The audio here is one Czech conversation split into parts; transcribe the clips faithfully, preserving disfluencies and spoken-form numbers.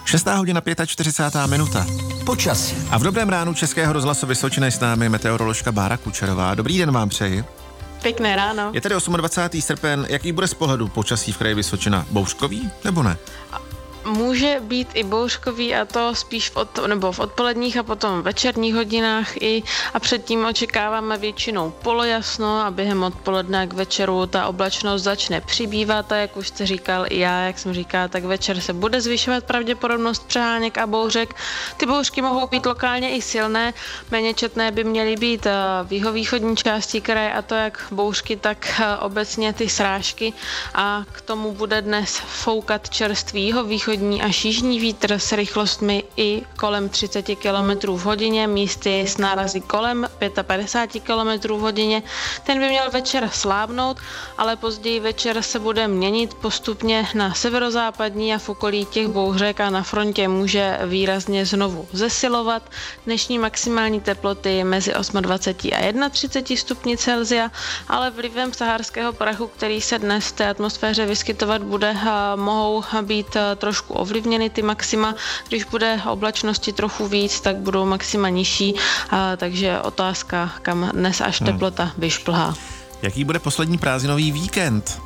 Šestá hodina čtyřicátá pátá minuta. Počasí. A v dobrém ránu Českého rozhlasu Vysočina je s námi meteoroložka Bára Kučerová. Dobrý den vám přeji. Pěkné ráno. Je tady dvacátého osmého srpen. Jaký bude z pohledu počasí v kraji Vysočina? Bouřkový nebo ne? Může být i bouřkový, a to spíš v, od, nebo v odpoledních a potom večerních hodinách i a předtím očekáváme většinou polojasno a během odpoledne k večeru ta oblačnost začne přibývat a jak už jste říkal i já, jak jsem říkala, tak večer se bude zvyšovat pravděpodobnost přeháněk a bouřek. Ty bouřky mohou být lokálně i silné, méně četné by měly být v jihovýchodní části kraje a to jak bouřky, tak obecně ty srážky a k tomu bude dnes foukat čerstvý jihovýchodní až jižní vítr s rychlostmi i kolem třicet kilometrů v hodině, místy s nárazy kolem padesát pět kilometrů v hodině. Ten by měl večer slábnout, ale později večer se bude měnit postupně na severozápadní a v okolí těch bouřek a na frontě může výrazně znovu zesilovat. Dnešní maximální teploty mezi dvacet osm a třicet jedna stupni Celsia, ale vlivem saharského prachu, který se dnes v té atmosféře vyskytovat bude, mohou být trošku ovlivněny ty maxima. Když bude oblačnosti trochu víc, tak budou maxima nižší, a, takže otázka, kam dnes až teplota vyšplhá. Jaký bude poslední prázdninový víkend?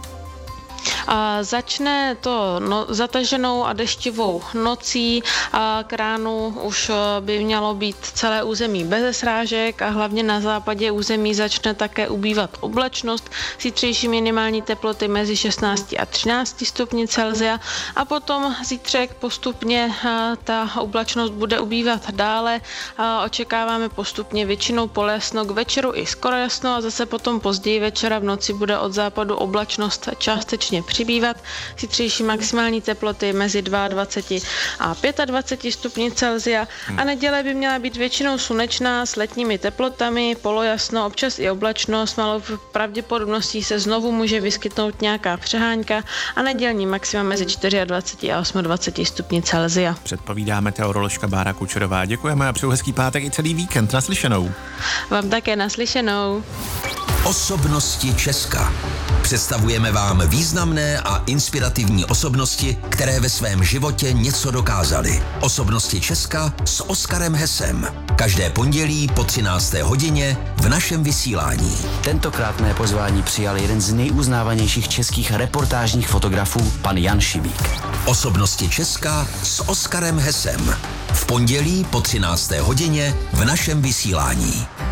A začne to no, zataženou a deštivou nocí a k ránu už by mělo být celé území bez srážek a hlavně na západě území začne také ubývat oblačnost. Zítřejší minimální teploty mezi šestnáct a třináct stupni Celsia a potom zítřek postupně ta oblačnost bude ubývat dále. A očekáváme postupně většinou polojasno, k večeru i skoro jasno a zase potom později večera v noci bude od západu oblačnost částečně přibývat. Zítřejší maximální teploty mezi dvacet dva a dvacet pět stupni Celsia a neděle by měla být většinou slunečná s letními teplotami, polojasno, občas i oblačnost, malou pravděpodobností se znovu může vyskytnout nějaká přehánka a nedělní maxima mezi dvacet čtyři a dvacet osm stupni Celsia. Předpovídá meteoroložka Bára Kučerová. Děkujeme a přeju hezký pátek i celý víkend. Naslyšenou. Vám také naslyšenou. Osobnosti Česka. Představujeme vám významné a inspirativní osobnosti, které ve svém životě něco dokázaly. Osobnosti Česka s Oskarem Hesem. Každé pondělí po třinácté hodině v našem vysílání. Tentokrát mé pozvání přijal jeden z nejuznávanějších českých reportážních fotografů, pan Jan Šibík. Osobnosti Česka s Oskarem Hesem. V pondělí po třinácté hodině v našem vysílání.